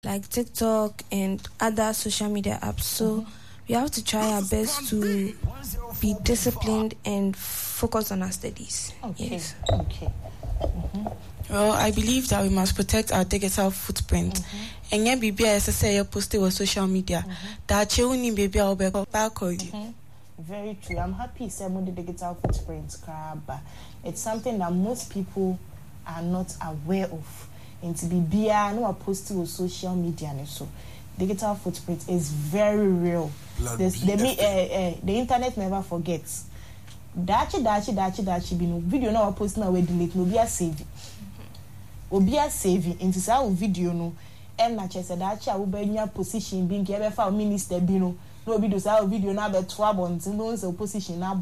like TikTok and other social media apps. So we have to try our best to be disciplined and focus on our studies. Okay. Yes. Okay. Well, I believe that we must protect our digital footprint. And yeah, baby, as I say, you posted on social media. That you need baby, I'll be back. Very true. I'm happy some the digital footprint, but it's something that most people are not aware of. And to be beer, no, I posted on social media, and so digital footprint is very real. The internet never forgets. Dachi, be no video now posting away delete no be a save. Obi a save into sa video no and na chese dachi a wo banya position bi nke be fa minister bi no obi do sa video na be to abontin no say position na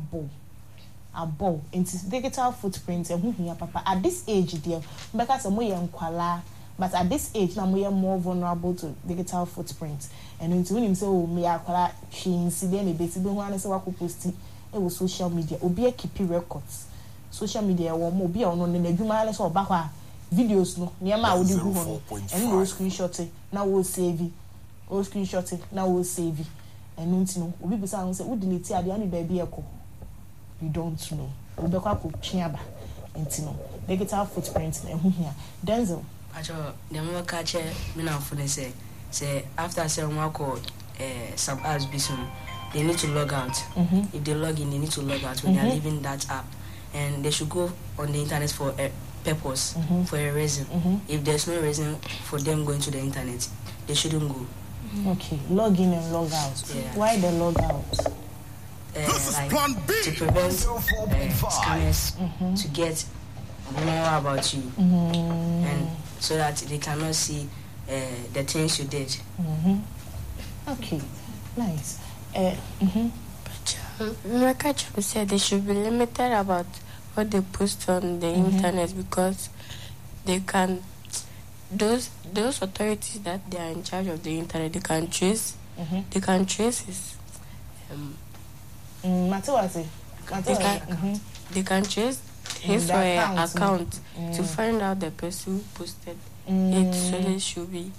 abo into digital footprint and who papa at this age there because mo ye nkwala but at this age na mo ye more vulnerable to digital footprint and into when him say oh me akwala hwinsi dey na beti be hu an say wakoposti e wo social media obi a keep records social media wo mo obi a ono na adwuma ale so oba kwa videos no niema wo di hu ho and no screenshot na wo save o screenshot na wo save and unti no obi bisa an say wo delete ade ani ba bi ekọ you don't know obi kwa ko twiaba unti no digital footprint na hu hia Denzel acho dem mo ka che me na fo ne say after say one call some apps be soon they need to log out. If they log in, they need to log out when they are leaving that app. And they should go on the internet for a purpose, for a reason. If there's no reason for them going to the internet, they shouldn't go. Okay, log in and log out. Yeah. Why the log out? Like, to prevent scammers to get more about you. And so that they cannot see the things you did. Okay, nice. Makachu said they should be limited about what they post on the internet because they can those authorities that they are in charge of the internet they can trace his they can trace his or her account to find out the person who posted it, so they should be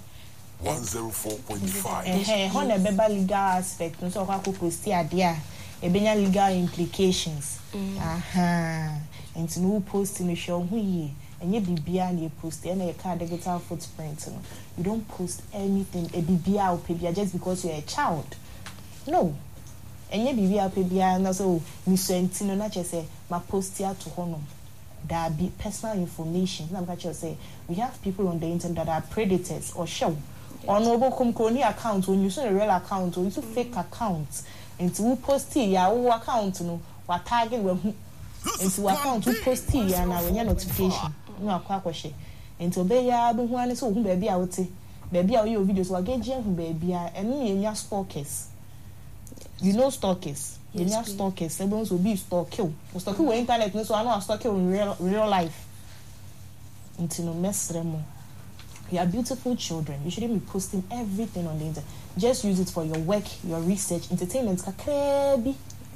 104.5. On a beba legal aspect, no so kwa post idea, ebenya legal implications. And to no post in the show who ye, and ye bibia na post and a car digital footprint. You don't post anything a bibia or pibia just because you're a child. No. And ye bibia pibia na so mi sentino na say ma post here to honor. That be personal information. Now I say we have people on the internet that are predators or show. On over company account when you see a real account or you see fake accounts into who post here your account no what target when into account who post here and when your notification no akwa into be ya be hu an so hu baby a wote baby a your videos wa get hu baby a eno ye stalkers. You know stalkers. You know stalkers. Everyone will be stalking. Stalking on internet so I know stalking in real life. Into no mess them. You are beautiful children. You shouldn't be posting everything on the internet. Just use it for your work, your research, entertainment. Kakrebi.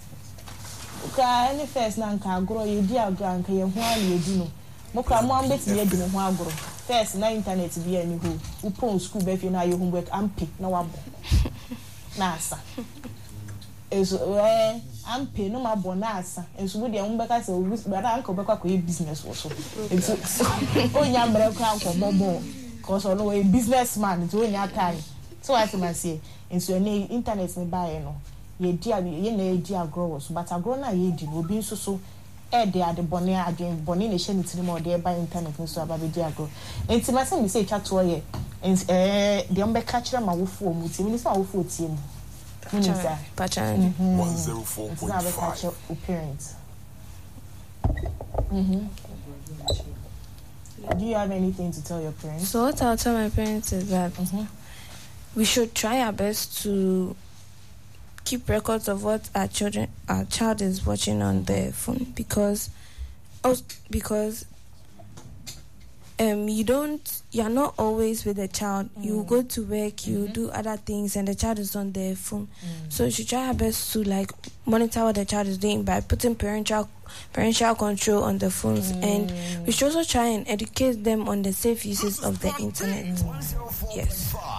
Any first na nka agro ye di agro nka ye ho ali edi no. Mo kra mo ambet ye di mo ho agro. First na internet bi ani ho. Upon school be fi na your homework ampe na wabo. Na asa. Eso ampe no ma bo na asa. Enso wo de mo be ka se o bra nka be kwa ko business wo so. Enso onya mbre kwa nko bobo. Cause no a businessman to any time. So I say, and so any internet me buy no. Ye dear growers, but a grown ye did will be so they are the bonnet again, bonnet nation to more there by internet and so about the dear grow. And to my son, say chat to ye and the umber catcher my wolf for mutim is our food team. 104.5 appearance. Do you have anything to tell your parents? So what I'll tell my parents is that we should try our best to keep records of what our child is watching on their phone because you're not always with the child. You go to work, you do other things, and the child is on their phone. So you should try our best to monitor what the child is doing by putting parental control on the phones, and we should also try and educate them on the safe uses of the internet. Yes.